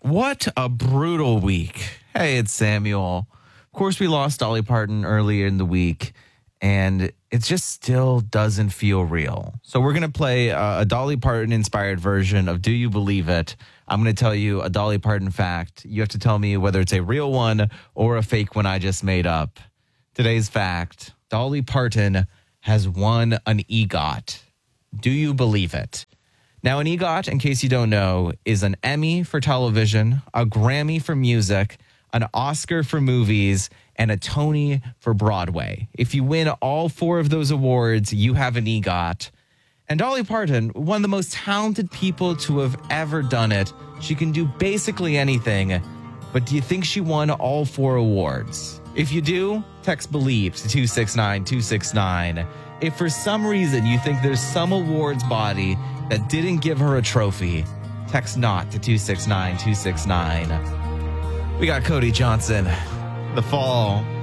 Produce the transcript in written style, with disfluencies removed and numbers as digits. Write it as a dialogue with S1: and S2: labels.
S1: What a brutal week. Hey, it's Samuel. Of course, we lost Dolly Parton earlier in the week, and it just still doesn't feel real. So we're going to play a Dolly Parton-inspired version of Do You Believe It? I'm going to tell you a Dolly Parton fact. You have to tell me whether it's a real one or a fake one I just made up. Today's fact, Dolly Parton has won an EGOT. Do you believe it? Now, an EGOT, in case you don't know, is an Emmy for television, a Grammy for music, an Oscar for movies, and a Tony for Broadway. If you win all four of those awards, you have an EGOT. And Dolly Parton, one of the most talented people to have ever done it. She can do basically anything. But do you think she won all four awards? If you do, text BELIEVE to 269-269. If for some reason you think there's some awards body that didn't give her a trophy, text NOT to 269-269. We got Cody Johnson, The Fall.